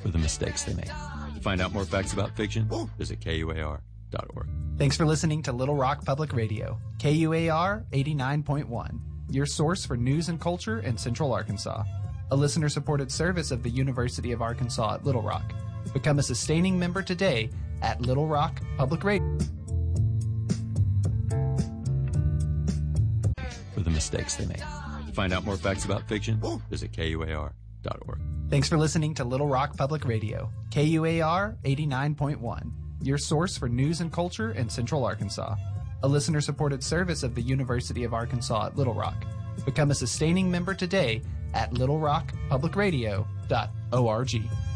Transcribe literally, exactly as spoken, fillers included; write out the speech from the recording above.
for the mistakes they make. To find out more facts about fiction, visit K U A R dot org. Thanks for listening to Little Rock Public Radio, K U A R eighty-nine point one, your source for news and culture in Central Arkansas. A listener-supported service of the University of Arkansas at Little Rock. Become a sustaining member today at Little Rock Public Radio. For the mistakes they make. To find out more facts about fiction, visit K U A R dot org. Thanks for listening to Little Rock Public Radio, K U A R eighty-nine point one, your source for news and culture in Central Arkansas. A listener-supported service of the University of Arkansas at Little Rock. Become a sustaining member today at little rock public radio dot org.